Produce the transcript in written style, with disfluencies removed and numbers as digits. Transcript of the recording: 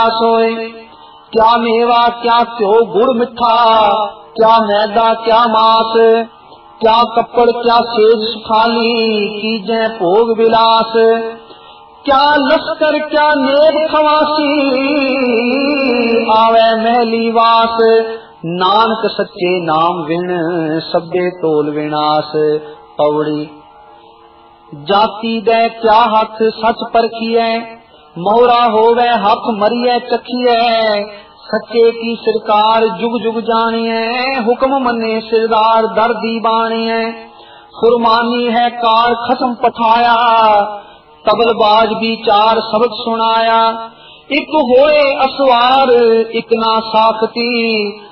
सोए। क्या मेवा क्या घ्यो गुड़ मिठा, क्या मैदा क्या मास, क्या कपड़ क्या सेज सुखाली, कीजे भोग विलास। क्या लश्कर क्या नेब खवासी, आवे महली वास। नानक सच्चे नाम विण, सब्बे तोल विनाश। पौड़ी। जाति दे क्या हथ सच परखिए, मोहरा होवे हथ मरिए चखिए। सच्चे की सरकार जुग जुग जानिए, हुक्म मने सिरदार दर्दी बानिए। फुरमानी है कार खत्म पठाया, तबलबाज भी चार शब्द सुनाया। एक होए असवार एक ना साखती,